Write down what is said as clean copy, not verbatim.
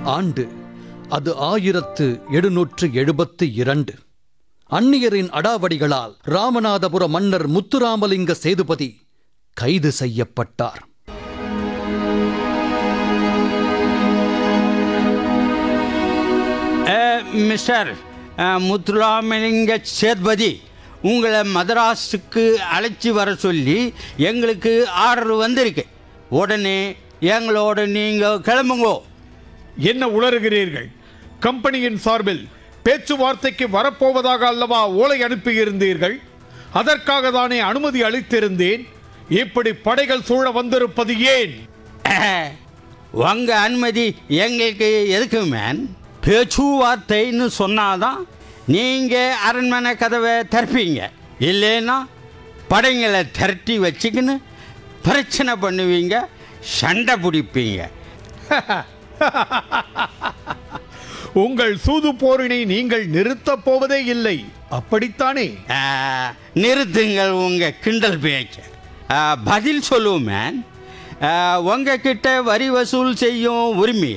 ஆண்டு அது 1772. அந்நியரின் அடாவடிகளால் ராமநாதபுர மன்னர் முத்துராமலிங்க சேதுபதி கைது செய்யப்பட்டார். மிஸ்டர் முத்துராமலிங்க சேதுபதி, உங்களை மதராஸுக்கு அழைச்சி வர சொல்லி எங்களுக்கு ஆர்டர் வந்திருக்கு. உடனே எங்களோட நீங்கள் கிளம்புங்கோ. என்ன உளறுகிறீர்கள்? கம்பெனியின் சார்பில் பேச்சுவார்த்தைக்கு வரப்போவதாக அல்லவா ஓலை அனுப்பியிருந்தீர்கள்? அதற்காக தானே அனுமதி அளித்திருந்தேன். இப்படி படைகள் சூழ வந்திருப்பது ஏன்? உங்க அனுமதி எங்களுக்கு எதுக்கு மேன்? பேச்சுவார்த்தைன்னு சொன்னாதான் நீங்கள் அரண்மனை கதவை திறப்பீங்க. இல்லைன்னா படைங்களை திரட்டி வச்சுக்கின்னு பிரச்சனை பண்ணுவீங்க, சண்டை பிடிப்பீங்க. உங்கள் சூது போரினை நீங்கள் நிறுத்தப் போவதே இல்லை, அப்படித்தானே? நிறுத்துங்கள் உங்க கிண்டல் பேச்ச. பதில் சொல்லுவோம் மேன். உங்ககிட்ட வரி வசூல் செய்யும் உரிமை